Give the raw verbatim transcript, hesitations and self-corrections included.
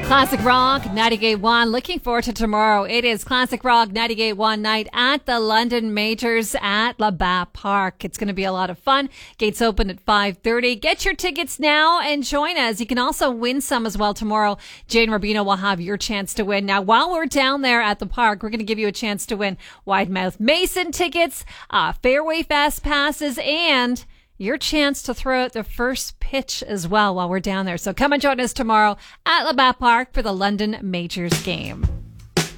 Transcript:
Classic Rock ninety-eight point one. Looking forward to tomorrow. It is Classic Rock ninety-eight point one night at the London Majors at Labatt Park. It's going to be a lot of fun. Gates open at five thirty. Get your tickets now and join us. You can also win some as well tomorrow. Jane Rubino will have your chance to win. Now, while we're down there at the park, we're going to give you a chance to win Wide Mouth Mason tickets, uh, Fairway Fest passes, and your chance to throw out the first pitch as well while we're down there. So come and join us tomorrow at Labatt Park for the London Majors game.